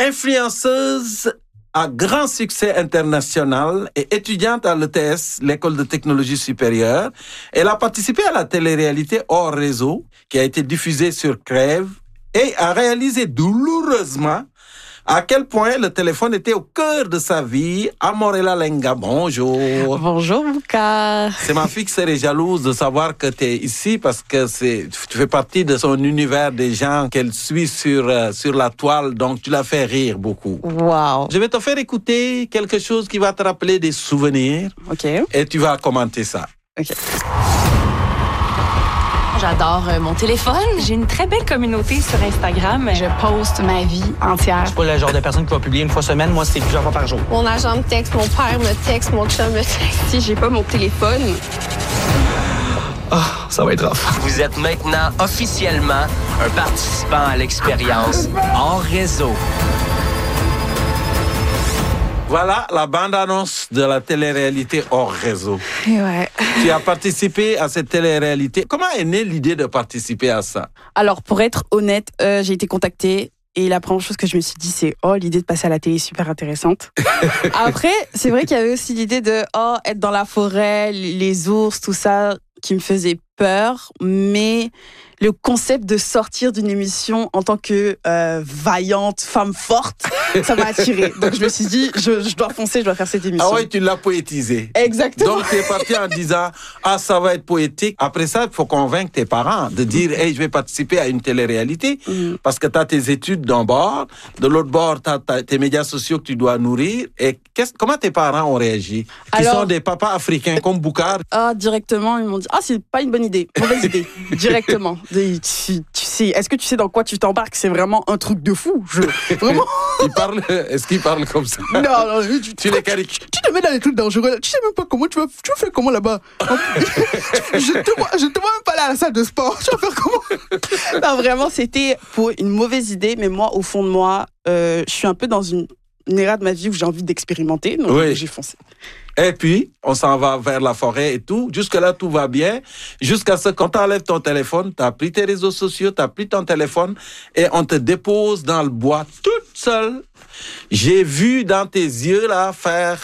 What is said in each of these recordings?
influenceuse à grand succès international et étudiante à l'ETS, l'École de technologie supérieure. Elle a participé à la télé-réalité Hors Réseau, qui a été diffusée sur Crève, et a réalisé douloureusement à quel point le téléphone était au cœur de sa vie. Amorella Lenga, bonjour. Bonjour, Bouka. C'est ma fille qui serait jalouse de savoir que tu es ici parce que tu fais partie de son univers des gens qu'elle suit sur la toile, donc tu la fais rire beaucoup. Wow. Je vais te faire écouter quelque chose qui va te rappeler des souvenirs. Ok. Et tu vas commenter ça. Ok. J'adore mon téléphone. J'ai une très belle communauté sur Instagram. Je poste ma vie entière. Je suis pas le genre de personne qui va publier une fois semaine. Moi, c'est plusieurs fois par jour. Mon agent me texte, mon père me texte, mon chum me texte. Si j'ai pas mon téléphone... Ça va être rough. Vous êtes maintenant officiellement un participant à l'expérience Hors Réseau. Voilà la bande-annonce de la télé-réalité Hors Réseau. Ouais. Tu as participé à cette télé-réalité. Comment est née l'idée de participer à ça? Alors, pour être honnête, j'ai été contactée et la première chose que je me suis dit, c'est l'idée de passer à la télé est super intéressante. Après, c'est vrai qu'il y avait aussi l'idée de être dans la forêt, les ours, tout ça, qui me faisait peur, mais le concept de sortir d'une émission en tant que vaillante femme forte, ça m'a attirée. Donc je me suis dit, je dois foncer, je dois faire cette émission. Ah ouais, tu l'as poétisé. Exactement. Donc tu es parti en disant, ça va être poétique. Après ça, il faut convaincre tes parents de dire, je vais participer à une télé-réalité parce que tu as tes études d'un bord, de l'autre bord, tu as tes médias sociaux que tu dois nourrir. Et comment tes parents ont réagi? Qui sont des papas africains comme Boucar? Directement, ils m'ont dit, c'est pas une bonne idée, mauvaise idée. Directement. Tu sais, est-ce que tu sais dans quoi tu t'embarques? C'est vraiment un truc de fou. Vraiment. Est-ce qu'ils parlent comme ça? Non, tu les caricatures. Tu te mets dans les trucs dangereux. Tu sais même pas comment tu vas faire comment là-bas. Je te vois même pas là à la salle de sport. Tu vas faire comment? Non, vraiment, c'était pour une mauvaise idée. Mais moi, au fond de moi, je suis un peu dans une ère de ma vie où j'ai envie d'expérimenter. Donc, j'ai foncé. Et puis, on s'en va vers la forêt et tout. Jusque-là, tout va bien. Jusqu'à ce qu'on t'enlève ton téléphone, t'as pris tes réseaux sociaux, t'as pris ton téléphone et on te dépose dans le bois toute seule. J'ai vu dans tes yeux, là, faire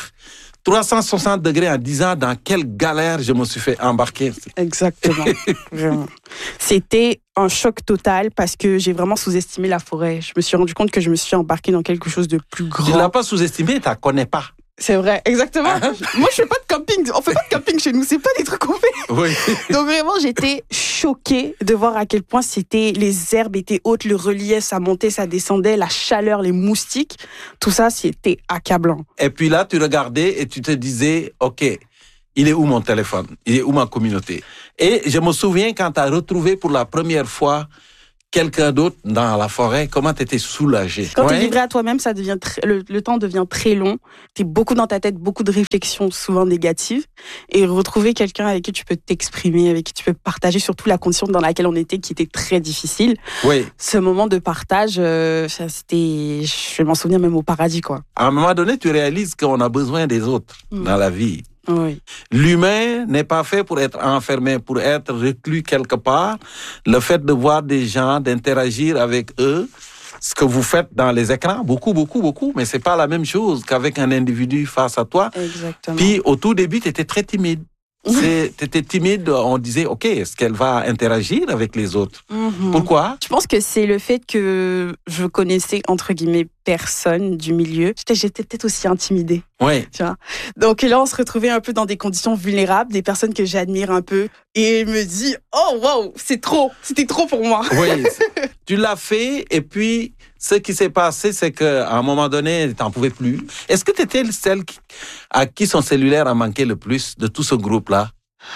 360 degrés en disant dans quelle galère je me suis fait embarquer. Exactement. Vraiment. C'était un choc total parce que j'ai vraiment sous-estimé la forêt. Je me suis rendu compte que je me suis embarquée dans quelque chose de plus grand. Tu ne l'as pas sous-estimé, tu ne la connais pas. C'est vrai, exactement. Moi, je fais pas de camping. On fait pas de camping chez nous. C'est pas des trucs qu'on fait. Oui. Donc vraiment, j'étais choquée de voir à quel point les herbes étaient hautes, le relief, ça montait, ça descendait, la chaleur, les moustiques. Tout ça, c'était accablant. Et puis là, tu regardais et tu te disais, OK, il est où mon téléphone? Il est où ma communauté? Et je me souviens quand tu as retrouvé pour la première fois quelqu'un d'autre dans la forêt, comment tu étais soulagé? Quand tu es livré à toi-même, ça devient le temps devient très long. Tu es beaucoup dans ta tête, beaucoup de réflexions, souvent négatives. Et retrouver quelqu'un avec qui tu peux t'exprimer, avec qui tu peux partager, surtout la condition dans laquelle on était, qui était très difficile. Oui. Ce moment de partage, c'était, je vais m'en souvenir même au paradis, quoi. À un moment donné, tu réalises qu'on a besoin des autres dans la vie. Oui. L'humain n'est pas fait pour être enfermé, pour être reclus quelque part. Le fait de voir des gens, d'interagir avec eux, ce que vous faites dans les écrans, beaucoup, mais c'est pas la même chose qu'avec un individu face à toi. Exactement. Puis au tout début, tu étais très timide. T'étais timide, on disait, OK, est-ce qu'elle va interagir avec les autres? Pourquoi? Je pense que c'est le fait que je connaissais, entre guillemets, personne du milieu. J'étais peut-être aussi intimidée. Oui. Tu vois? Donc là, on se retrouvait un peu dans des conditions vulnérables, des personnes que j'admire un peu. Et elle me dit, wow, c'était trop pour moi. Oui, tu l'as fait et puis ce qui s'est passé, c'est qu'à un moment donné, tu n'en pouvais plus. Est-ce que tu étais celle à qui son cellulaire a manqué le plus de tout ce groupe-là?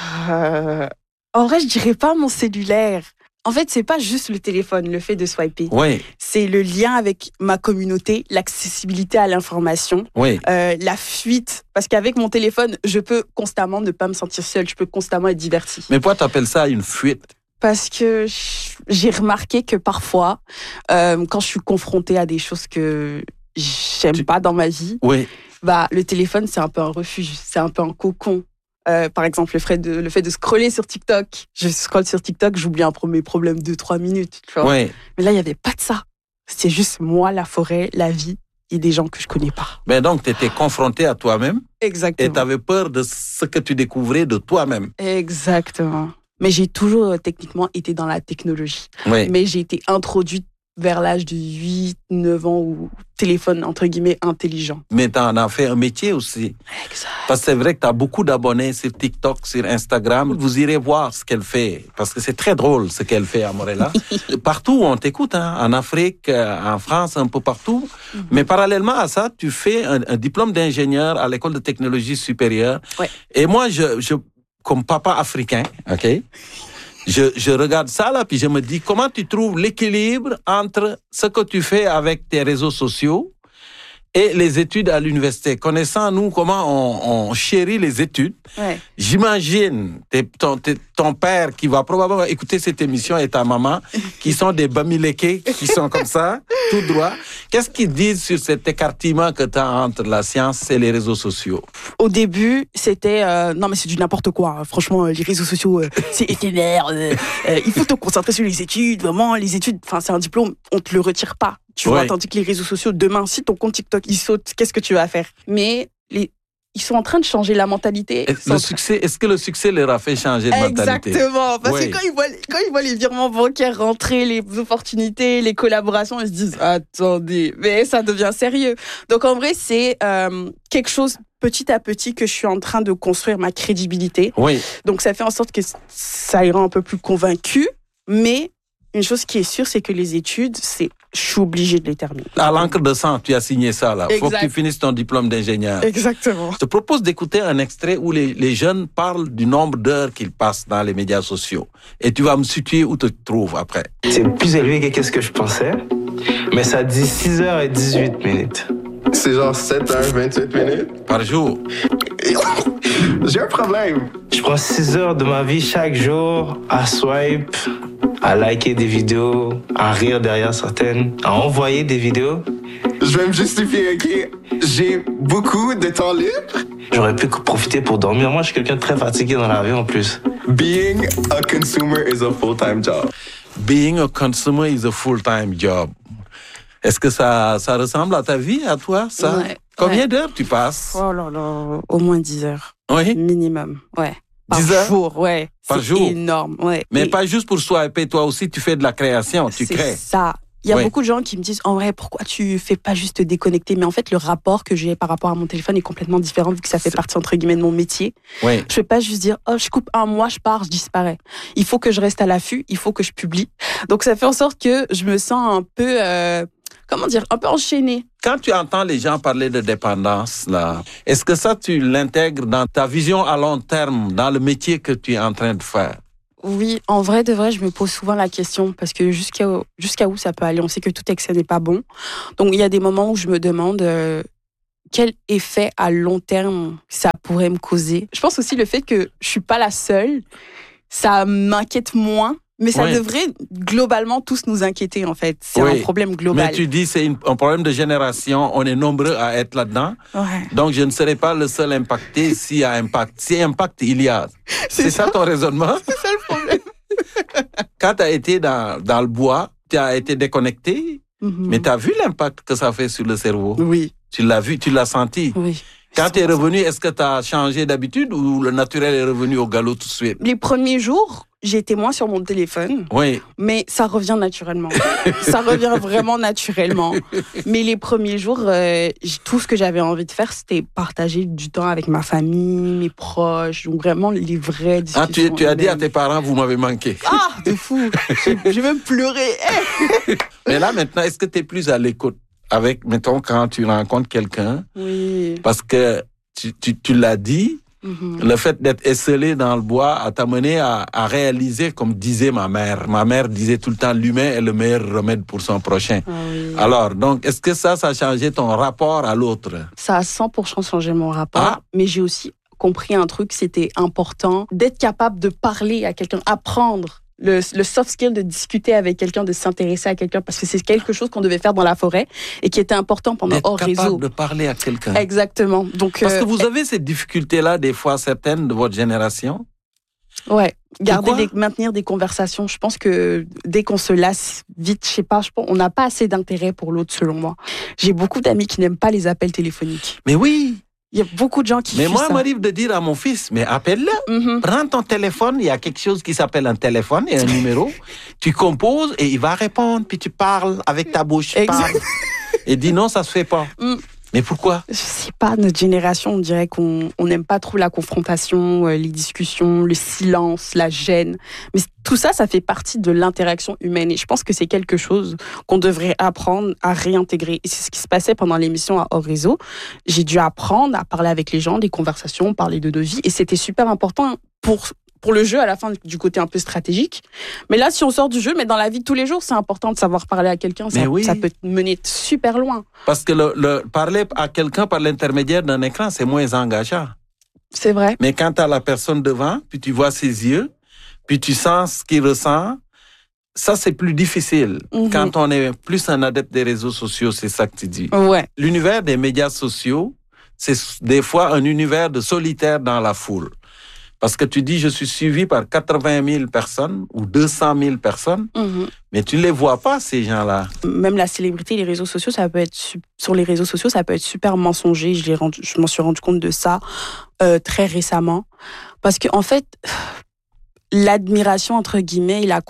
En vrai, je dirais pas mon cellulaire. En fait, c'est pas juste le téléphone, le fait de swiper. Oui. C'est le lien avec ma communauté, l'accessibilité à l'information, la fuite. Parce qu'avec mon téléphone, je peux constamment ne pas me sentir seule, je peux constamment être divertie. Mais pourquoi tu appelles ça une fuite? Parce que j'ai remarqué que parfois, quand je suis confrontée à des choses que j'aime pas dans ma vie, le téléphone, c'est un peu un refuge, c'est un peu un cocon. Par exemple, le fait de scroller sur TikTok. Je scrolle sur TikTok, j'oublie mes problèmes 2-3 minutes. Tu vois. Ouais. Mais là, il n'y avait pas de ça. C'est juste moi, la forêt, la vie et des gens que je connais pas. Mais donc, tu étais confronté à toi-même Exactement. et tu avais peur de ce que tu découvrais de toi-même. Exactement. Mais j'ai toujours techniquement été dans la technologie. Oui. Mais j'ai été introduite vers l'âge de 8, 9 ans au téléphone, entre guillemets, intelligent. Mais tu en as fait un métier aussi. Exact. Parce que c'est vrai que tu as beaucoup d'abonnés sur TikTok, sur Instagram. Vous irez voir ce qu'elle fait. Parce que c'est très drôle ce qu'elle fait à Morella. Partout où on t'écoute, hein, en Afrique, en France, un peu partout. Mais parallèlement à ça, tu fais un diplôme d'ingénieur à l'école de technologie supérieure. Ouais. Et moi, je comme papa africain, OK, je regarde ça là, puis je me dis, comment tu trouves l'équilibre entre ce que tu fais avec tes réseaux sociaux et les études à l'université? Connaissant, nous, comment on chérit les études, Ouais. j'imagine ton père qui va probablement écouter cette émission et ta maman, qui sont des bamilekés, qui sont comme ça, tout droit. Qu'est-ce qu'ils disent sur cet écartement que tu as entre la science et les réseaux sociaux? Au début, c'était non mais c'est du n'importe quoi. Franchement, les réseaux sociaux, c'est éphémère. Il faut te concentrer sur les études. Vraiment, les études, enfin c'est un diplôme, on te le retire pas. Tu vois, tandis que les réseaux sociaux, demain, si ton compte TikTok il saute, qu'est-ce que tu vas faire? Mais ils sont en train de changer la mentalité. Est-ce que le succès leur a fait changer de mentalité? Exactement. Parce Oui. que quand ils voient les virements bancaires rentrer, les opportunités, les collaborations, ils se disent attendez, mais ça devient sérieux. Donc en vrai, c'est quelque chose petit à petit que je suis en train de construire ma crédibilité. Oui. Donc ça fait en sorte que ça ira un peu plus convaincu, mais une chose qui est sûre, c'est que les études, je suis obligée de les terminer. À l'encre de sang, tu as signé ça là. Faut que Exact. tu finisses ton diplôme d'ingénieur. Exactement. Je te propose d'écouter un extrait où les jeunes parlent du nombre d'heures qu'ils passent dans les médias sociaux. Et tu vas me situer où tu te trouves après. C'est plus élevé que ce que je pensais, mais ça dit 6h18. C'est genre 7h28 minutes. Par jour. J'ai un problème. Je prends 6 heures de ma vie chaque jour à swipe, à liker des vidéos, à rire derrière certaines, à envoyer des vidéos. Je vais me justifier, OK? J'ai beaucoup de temps libre. J'aurais pu profiter pour dormir. Moi, je suis quelqu'un de très fatigué dans la vie en plus. Being a consumer is a full-time job. Being a consumer is a full-time job. Est-ce que ça ressemble à ta vie, à toi, ça? Ouais. Combien d'heures tu passes? Oh là là, au moins 10 heures. Oui. Minimum, ouais. Par 10 heures? jour, ouais. Par C'est jour? énorme, ouais. Mais Et pas juste pour swiper, toi aussi, tu fais de la création, tu c'est crées. ça. Il y a Ouais. beaucoup de gens qui me disent, en vrai, pourquoi tu fais pas juste te déconnecter? Mais en fait, le rapport que j'ai par rapport à mon téléphone est complètement différent vu que ça fait partie, entre guillemets, de mon métier. Oui. Je ne vais pas juste dire, oh, je coupe un mois, je pars, je disparais. Il faut que je reste à l'affût, il faut que je publie. Donc, ça fait en sorte que je me sens un peu, un peu enchaînée. Quand tu entends les gens parler de dépendance, là, est-ce que ça, tu l'intègres dans ta vision à long terme, dans le métier que tu es en train de faire? Oui, en vrai, de vrai, je me pose souvent la question parce que jusqu'à où ça peut aller? On sait que tout excès n'est pas bon. Donc, il y a des moments où je me demande quel effet à long terme ça pourrait me causer. Je pense aussi le fait que je suis pas la seule, ça m'inquiète moins. Mais ça Oui. devrait globalement tous nous inquiéter, en fait. C'est Oui. un problème global. Mais tu dis c'est un problème de génération, on est nombreux à être là-dedans. Ouais. Donc je ne serai pas le seul impacté s'il y a impact. S'il y a impact, il y a. C'est ça ton raisonnement? C'est ça le problème. Quand tu as été dans le bois, tu as été déconnecté, mais tu as vu l'impact que ça fait sur le cerveau. Oui. Tu l'as vu, tu l'as senti. Oui. Quand tu es revenu, est-ce que tu as changé d'habitude ou le naturel est revenu au galop tout de suite? Les premiers jours, j'étais moins sur mon téléphone, Oui. mais ça revient naturellement. Ça revient vraiment naturellement. Mais les premiers jours, tout ce que j'avais envie de faire, c'était partager du temps avec ma famille, mes proches, donc vraiment les vraies discussions. Ah, tu as dit à tes parents, vous m'avez manqué. Ah, de fou. J'ai même pleuré. Mais là, maintenant, est-ce que tu es plus à l'écoute avec, mettons, quand tu rencontres quelqu'un? Oui. Parce que tu l'as dit, le fait d'être esselé dans le bois a t'amené à réaliser, comme disait ma mère. Ma mère disait tout le temps, l'humain est le meilleur remède pour son prochain. Ah oui. Alors, donc, est-ce que ça a changé ton rapport à l'autre? Ça a 100% changé mon rapport, Ah. mais j'ai aussi compris un truc, c'était important d'être capable de parler à quelqu'un, apprendre le soft skill de discuter avec quelqu'un, de s'intéresser à quelqu'un, parce que c'est quelque chose qu'on devait faire dans la forêt et qui était important pendant D'être hors réseau. capable de parler à quelqu'un. Exactement. Donc, Parce que vous avez cette difficulté-là, des fois, certaines de votre génération. Ouais. Pourquoi? Maintenir des conversations. Je pense que dès qu'on se lasse vite, je sais pas, on n'a pas assez d'intérêt pour l'autre, selon moi. J'ai beaucoup d'amis qui n'aiment pas les appels téléphoniques. Mais oui. Il y a beaucoup de gens qui Mais font moi, ça. il m'arrive de dire à mon fils, mais appelle-le. Mhm. Prends ton téléphone, il y a quelque chose qui s'appelle un téléphone et un numéro. Tu composes et il va répondre, puis tu parles avec ta bouche. Parle. Et dis non, ça se fait pas. Mm. Mais pourquoi? Je sais pas, notre génération, on dirait qu'on n'aime pas trop la confrontation, les discussions, le silence, la gêne. Mais tout ça, ça fait partie de l'interaction humaine. Et je pense que c'est quelque chose qu'on devrait apprendre à réintégrer. Et c'est ce qui se passait pendant l'émission à Hors Réseau. J'ai dû apprendre à parler avec les gens, des conversations, parler de nos vies. Et c'était super important pour le jeu, à la fin, du côté un peu stratégique. Mais là, si on sort du jeu, mais dans la vie de tous les jours, c'est important de savoir parler à quelqu'un. Ça peut mener super loin. Parce que le parler à quelqu'un par l'intermédiaire d'un écran, c'est moins engageant. C'est vrai. Mais quand tu as la personne devant, puis tu vois ses yeux, puis tu sens ce qu'il ressent, ça, c'est plus difficile. Mhm. Quand on est plus un adepte des réseaux sociaux, c'est ça que tu dis. Ouais. L'univers des médias sociaux, c'est des fois un univers de solitaire dans la foule. Parce que tu dis, je suis suivi par 80 000 personnes ou 200 000 personnes, mais tu ne les vois pas, ces gens-là. Même la célébrité, les réseaux sociaux, ça peut être sur les réseaux sociaux, ça peut être super mensonger. Je m'en suis rendu compte de ça très récemment. Parce que, en fait, l'admiration, entre guillemets, et la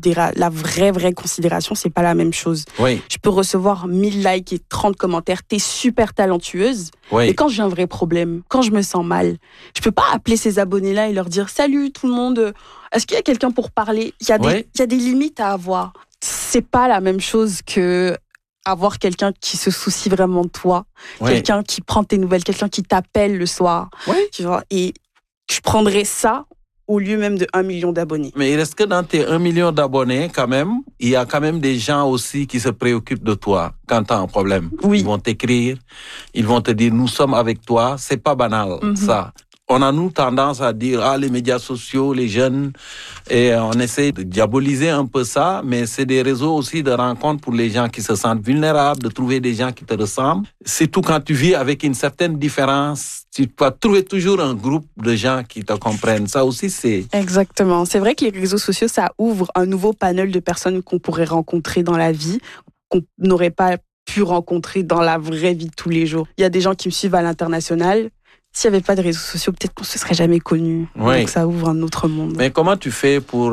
vraie considération, c'est pas la même chose. Oui. Je peux recevoir 1000 likes et 30 commentaires. T'es super talentueuse. Oui. Et quand j'ai un vrai problème, quand je me sens mal, je peux pas appeler ces abonnés-là et leur dire « Salut tout le monde, est-ce qu'il y a quelqu'un pour parler ?» Il y a des limites à avoir. C'est pas la même chose que avoir quelqu'un qui se soucie vraiment de toi, quelqu'un qui prend tes nouvelles, quelqu'un qui t'appelle le soir. Tu vois, et je prendrais ça au lieu même de 1 million d'abonnés. Mais il reste que dans tes 1 million d'abonnés, quand même, il y a quand même des gens aussi qui se préoccupent de toi quand tu as un problème. Oui. Ils vont t'écrire, ils vont te dire, nous sommes avec toi. C'est pas banal, ça. On a, nous, tendance à dire, les médias sociaux, les jeunes, et on essaie de diaboliser un peu ça, mais c'est des réseaux aussi de rencontres pour les gens qui se sentent vulnérables, de trouver des gens qui te ressemblent. Surtout quand tu vis avec une certaine différence, tu vas trouver toujours un groupe de gens qui te comprennent. Ça aussi, c'est... Exactement. C'est vrai que les réseaux sociaux, ça ouvre un nouveau panel de personnes qu'on pourrait rencontrer dans la vie, qu'on n'aurait pas pu rencontrer dans la vraie vie de tous les jours. Il y a des gens qui me suivent à l'international. S'il n'y avait pas de réseaux sociaux, peut-être qu'on ne se serait jamais connus. Oui. Donc ça ouvre un autre monde. Mais comment tu fais pour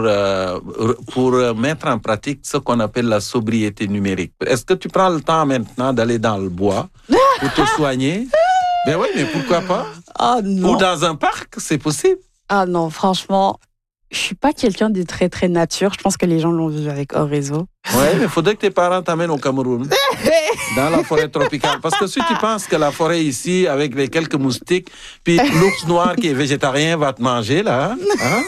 mettre en pratique ce qu'on appelle la sobriété numérique? Est-ce que tu prends le temps maintenant d'aller dans le bois pour te soigner? Ben oui, mais pourquoi pas? Ah non. Ou dans un parc, c'est possible. Ah non, franchement, je suis pas quelqu'un de très très nature. Je pense que les gens l'ont vu avec Hors Réseau. Ouais, mais il faudrait que tes parents t'amènent au Cameroun, dans la forêt tropicale. Parce que si tu penses que la forêt ici, avec les quelques moustiques, puis l'ours noir qui est végétarien va te manger, là, hein?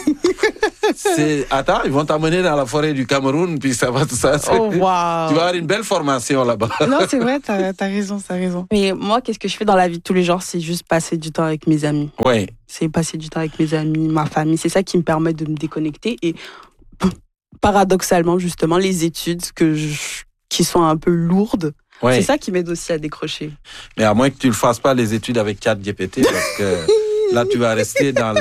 Attends, ils vont t'amener dans la forêt du Cameroun, puis ça va tout ça. Oh, wow. Tu vas avoir une belle formation là-bas. Non, c'est vrai, t'as raison. Mais moi, qu'est-ce que je fais dans la vie de tous les jours? C'est juste passer du temps avec mes amis. Oui. C'est passer du temps avec mes amis, ma famille. C'est ça qui me permet de me déconnecter. Et paradoxalement, justement, les études qui sont un peu lourdes, c'est ça qui m'aide aussi à décrocher. Mais à moins que tu ne fasses pas les études avec ChatGPT, parce que là, tu vas rester dans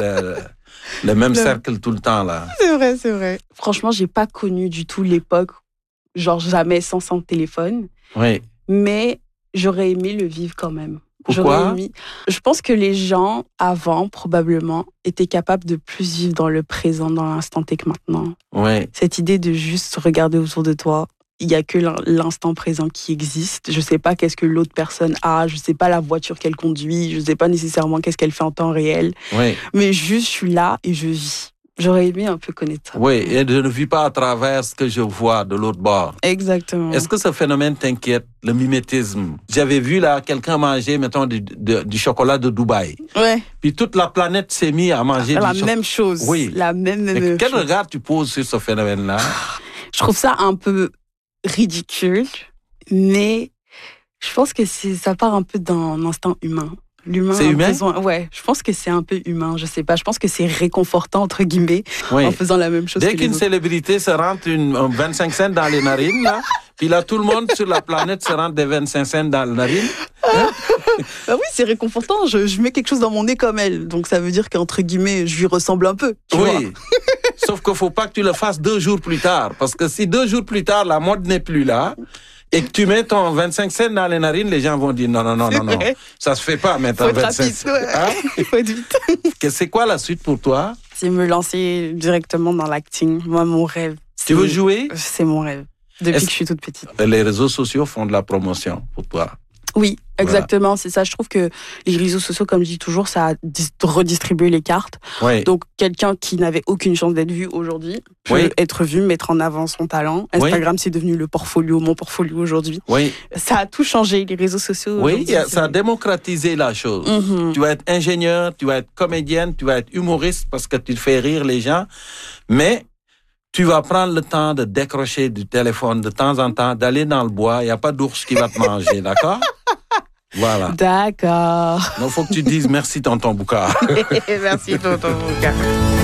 le même cercle tout le temps, là. C'est vrai. Franchement, j'ai pas connu du tout l'époque, genre jamais sans téléphone. Oui. Mais j'aurais aimé le vivre quand même. Pourquoi? Je pense que les gens, avant, probablement, étaient capables de plus vivre dans le présent, dans l'instant T que maintenant. Oui. Cette idée de juste regarder autour de toi, il n'y a que l'instant présent qui existe. Je ne sais pas qu'est-ce que l'autre personne a, je ne sais pas la voiture qu'elle conduit, je ne sais pas nécessairement qu'est-ce qu'elle fait en temps réel. Oui. Mais juste, je suis là et je vis. J'aurais aimé un peu connaître ça. Oui, et je ne vis pas à travers ce que je vois de l'autre bord. Exactement. Est-ce que ce phénomène t'inquiète, le mimétisme? J'avais vu là quelqu'un manger, mettons, du chocolat de Dubaï. Ouais. Puis toute la planète s'est mise à manger la même chose. Oui. La même chose. Quel regard tu poses sur ce phénomène-là? Je trouve ça un peu ridicule, mais je pense que ça part un peu d'un instinct humain. L'humain c'est humain? Ouais, je pense que c'est un peu humain, je sais pas. Je pense que c'est réconfortant, entre guillemets, en faisant la même chose Dès que les qu'une autres. célébrité se rentre un 25 cents dans les narines, là, puis là, tout le monde sur la planète se rentre des 25 cents dans les narines, hein? Bah oui, c'est réconfortant. Je mets quelque chose dans mon nez comme elle. Donc ça veut dire qu'entre guillemets, je lui ressemble un peu. Tu vois. Sauf qu'il ne faut pas que tu le fasses 2 jours plus tard. Parce que si 2 jours plus tard, la mode n'est plus là, et que tu mets ton 25 cents dans les narines, les gens vont dire non. Ça se fait pas mettre un 25 cents. Il faut être vite. C'est quoi la suite pour toi? C'est me lancer directement dans l'acting. Moi, mon rêve. Tu veux jouer? C'est mon rêve. Depuis que je suis toute petite. Les réseaux sociaux font de la promotion pour toi. Oui, exactement, voilà. C'est ça. Je trouve que les réseaux sociaux, comme je dis toujours, ça a redistribué les cartes. Oui. Donc, quelqu'un qui n'avait aucune chance d'être vu aujourd'hui peut être vu, mettre en avant son talent. Instagram, c'est devenu le portfolio, mon portfolio aujourd'hui. Oui. Ça a tout changé, les réseaux sociaux. Oui, ça a démocratisé la chose. Tu vas être ingénieur, tu vas être comédienne, tu vas être humoriste parce que tu fais rire les gens. Mais tu vas prendre le temps de décrocher du téléphone de temps en temps, d'aller dans le bois. Il n'y a pas d'ours qui va te manger, d'accord? Voilà. D'accord. Donc, il faut que tu dises merci, tonton Bouka. Merci, tonton Bouka.